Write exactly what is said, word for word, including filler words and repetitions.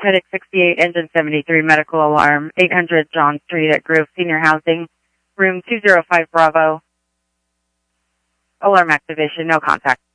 Medic sixty-eight, Engine seventy-three, medical alarm, eight hundred John Street at Grove Senior Housing, room two oh five Bravo. Alarm activation, no contact.